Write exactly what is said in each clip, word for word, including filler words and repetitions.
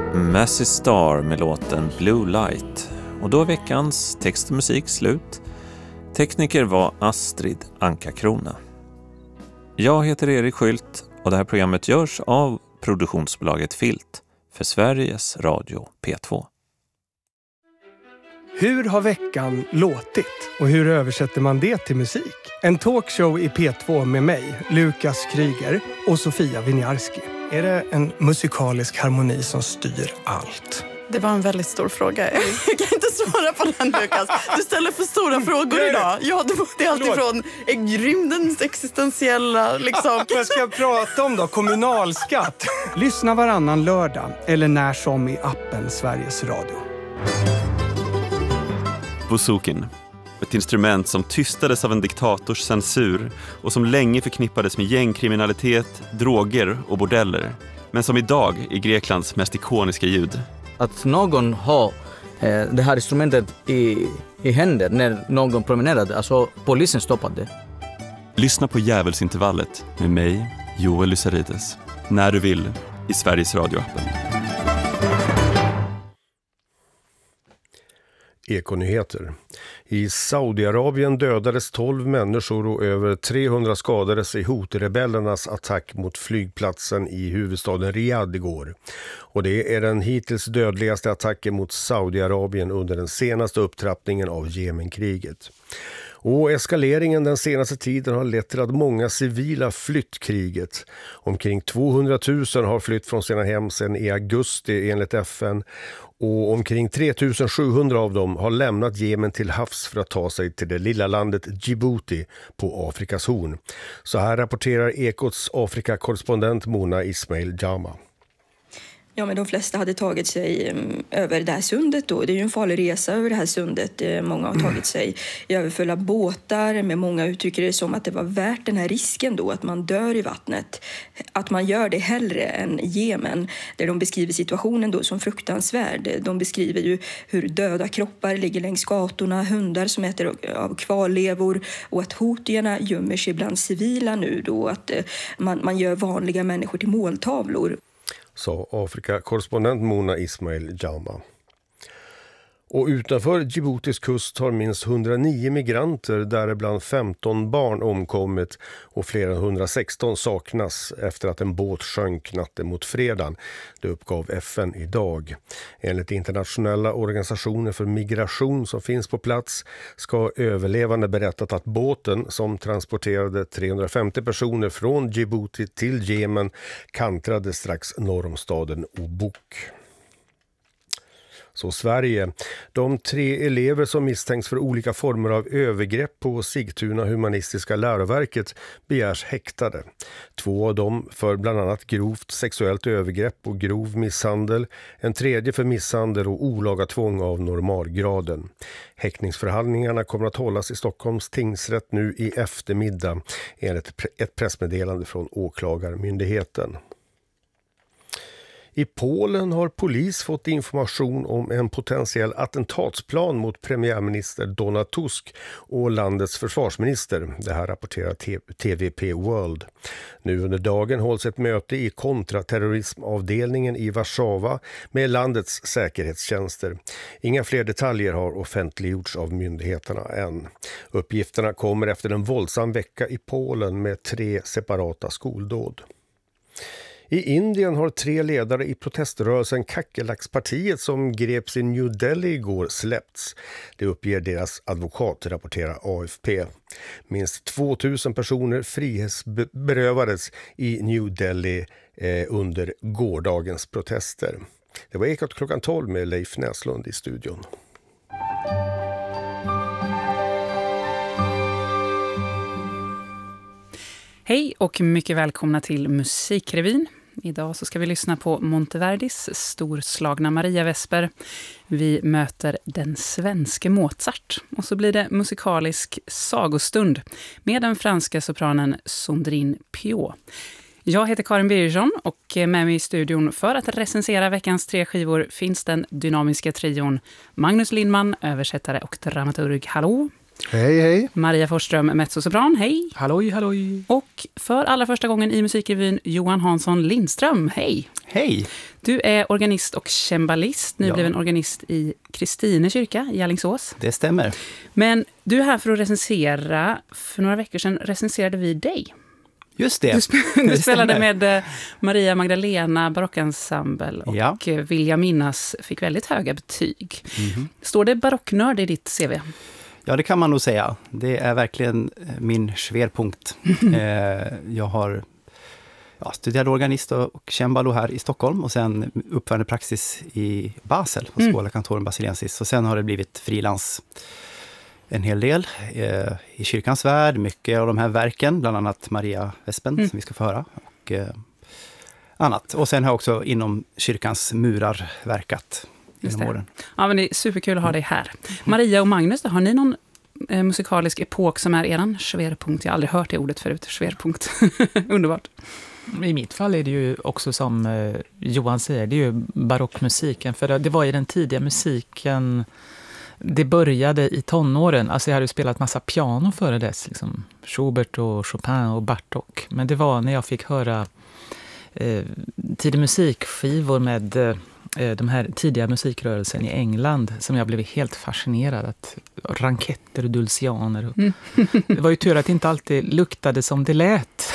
Massey Star med låten Blue Light. Och då är veckans text och musik slut. Tekniker var Astrid Anka-Krona. Jag heter Erik Skylt och det här programmet görs av produktionsbolaget Filt för Sveriges Radio P två. Hur har veckan låtit? Och hur översätter man det till musik? En talkshow i P två med mig, Lukas Kryger och Sofia Winiarski. Är det en musikalisk harmoni som styr allt? Det var en väldigt stor fråga. Jag kan inte svara på den, Lukas. Du ställer för stora frågor idag. Ja, det är alltifrån rymdens existentiella liksom. Vad ska jag prata om då? Kommunalskatt. Lyssna varannan lördag eller när som i appen Sveriges Radio. Bouzoukin. Ett instrument som tystades av en diktators censur och som länge förknippades med gängkriminalitet, droger och bordeller. Men som idag är Greklands mest ikoniska ljud. Att någon har eh, det här instrumentet i, i händer när någon promenerade, alltså polisen stoppade. Lyssna på Djävulsintervallet med mig, Joel Lysarides. När du vill, i Sveriges radioappen. Ekonyheter. I Saudiarabien dödades tolv människor och över trehundra skadades i Houthi-rebellernas attack mot flygplatsen i huvudstaden Riyadh igår. Och det är den hittills dödligaste attacken mot Saudiarabien under den senaste upptrappningen av Jemenkriget. Och eskaleringen den senaste tiden har lett till att många civila flytt kriget. Omkring tvåhundratusen har flytt från sina hem sedan i augusti enligt F N. Och omkring tre tusen sjuhundra av dem har lämnat Jemen till havs för att ta sig till det lilla landet Djibouti på Afrikas horn. Så här rapporterar Ekots Afrika-korrespondent Mona Ismail Jama. Ja, men de flesta hade tagit sig um, över det här sundet då. Det är ju en farlig resa över det här sundet. Uh, många har tagit sig i överfulla båtar, men många uttrycker det som att det var värt den här risken då, att man dör i vattnet. Att man gör det hellre än Jemen, där de beskriver situationen då som fruktansvärd. De beskriver ju hur döda kroppar ligger längs gatorna, hundar som äter av kvarlevor och att hotierna gömmer sig bland civila nu då, att uh, man, man gör vanliga människor till måltavlor. Sa Afrika-korrespondent Mona Ismail Jama. Och utanför Djiboutis kust har minst hundranio migranter, däribland femton barn, omkommit och fler än hundrasexton saknas efter att en båt sjönk natten mot fredagen. Det uppgav F N idag. Enligt internationella organisationer för migration som finns på plats ska överlevande berättat att båten som transporterade trehundrafemtio personer från Djibouti till Jemen kantrade strax norr om staden Obuk. Så Sverige. De tre elever som misstänks för olika former av övergrepp på Sigtuna humanistiska läroverket begärs häktade. Två av dem för bland annat grovt sexuellt övergrepp och grov misshandel. En tredje för misshandel och olaga tvång av normalgraden. Häktningsförhandlingarna kommer att hållas i Stockholms tingsrätt nu i eftermiddag enligt ett pressmeddelande från åklagarmyndigheten. I Polen har polis fått information om en potentiell attentatsplan mot premiärminister Donald Tusk och landets försvarsminister. Det här rapporterar T V P World. Nu under dagen hålls ett möte i kontraterrorismavdelningen i Warszawa med landets säkerhetstjänster. Inga fler detaljer har offentliggjorts av myndigheterna än. Uppgifterna kommer efter en våldsam vecka i Polen med tre separata skoldåd. I Indien har tre ledare i proteströrelsen Kakelaks-partiet som greps i New Delhi igår släppts. Det uppger deras advokat, rapporterar A F P. Minst tvåtusen personer frihetsberövades i New Delhi eh, under gårdagens protester. Det var Ekot klockan tolv med Leif Näslund i studion. Hej och mycket välkomna till Musikrevyn. Idag så ska vi lyssna på Monteverdis storslagna Maria Vesper. Vi möter den svenske Mozart. Och så blir det musikalisk sagostund med den franska sopranen Sandrine Piot. Jag heter Karin Birgersson och med mig i studion för att recensera veckans tre skivor finns den dynamiska trion Magnus Lindman, översättare och dramaturg. Hallå! Hej, hej. Maria Forsström, mezzosopran, hej. Halloj, halloj. Och för allra första gången i Musikrevyn, Johan Hansson Lindström, hej. Hej. Du är organist och cembalist, nybliven ja. organist i Kristine kyrka i Alingsås. Det stämmer. Men du är här för att recensera. För några veckor sedan recenserade vi dig. Just det. Du, sp- du det spelade stämmer. med Maria Magdalena barockensemble och ja. Vill jag minnas fick väldigt höga betyg. Mm-hmm. Står det barocknörd i ditt C V? Ja, det kan man nog säga. Det är verkligen min schwerpunkt. eh, jag har ja, studerat organist och cembalo här i Stockholm och sen uppförande praxis i Basel hos mm. Schola Cantorum Basiliensis. Och sen har det blivit frilans en hel del eh, i kyrkans värld. Mycket av de här verken, bland annat Maria Vespen mm. som vi ska få höra. Och eh, annat. Och sen har jag också inom kyrkans murar verkat genom åren. Ja, men det är superkul att ha dig här. Maria och Magnus, har ni någon eh, musikalisk epok som är eran schwerpunkt? Jag har aldrig hört det ordet förut, schwerpunkt. Underbart. I mitt fall är det ju också som eh, Johan säger, det är ju barockmusiken. För det var i den tidiga musiken, det började i tonåren. Alltså jag hade ju spelat massa piano före dess, liksom Schubert och Chopin och Bartók. Men det var när jag fick höra eh, tidig musikskivor med eh, de här tidiga musikrörelsen i England som jag blev helt fascinerad. Att ranketter och dulcianer. Och mm. Det var ju tur att det inte alltid luktade som det lät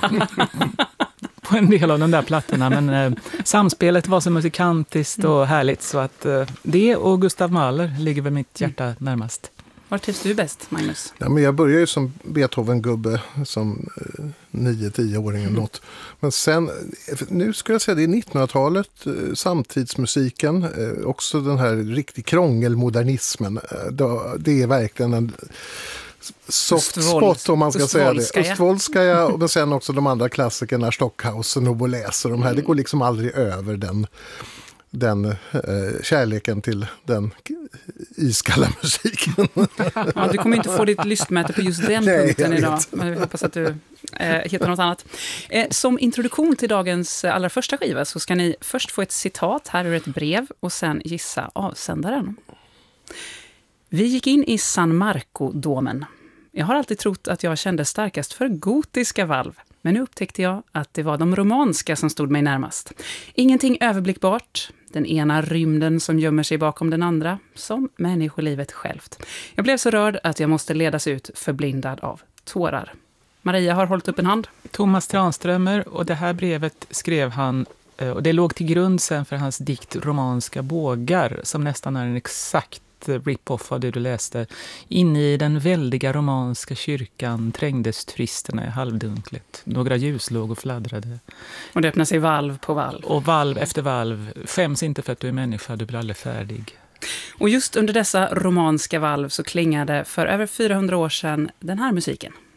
på en del av de där plattorna. Men eh, samspelet var så musikantiskt och härligt så att eh, det och Gustav Mahler ligger väl mitt hjärta närmast. Var trivs du bäst, Magnus? Ja, men jag började ju som Beethoven-gubbe som eh, nio-tio-åring eller något. Men sen, nu skulle jag säga det är nittonhundratalet, eh, samtidsmusiken, eh, också den här riktigt krångelmodernismen. Eh, då, det är verkligen en soft spot om man ska säga det. Ostvolskaja och sen också de andra klassikerna, Stockhausen och Boulez och de här. Mm. Det går liksom aldrig över den den eh, kärleken till den iskalla musiken. Ja, du kommer inte få ditt lystmäte på just den Nej, punkten idag. Men vi hoppas att du eh, hittar något annat. Eh, som introduktion till dagens allra första skiva så ska ni först få ett citat här ur ett brev och sen gissa avsändaren. Vi gick in i San Marco-domen. Jag har alltid trott att jag kände starkast för gotiska valv. Men nu upptäckte jag att det var de romanska som stod mig närmast. Ingenting överblickbart. Den ena rymden som gömmer sig bakom den andra. Som människolivet självt. Jag blev så rörd att jag måste ledas ut förblindad av tårar. Maria har hållit upp en hand. Thomas Tranströmer, och det här brevet skrev han, och det låg till grund sen för hans dikt Romanska bågar, som nästan är en exakt rip-off av det du läste. Inne i den väldiga romanska kyrkan trängdes turisterna i halvdunklet. Några ljus låg och fladdrade. Och det öppnar sig valv på valv. Och valv efter valv. Skäms inte för att du är människa, du blir aldrig färdig. Och just under dessa romanska valv så klingade för över fyrahundra år sedan den här musiken.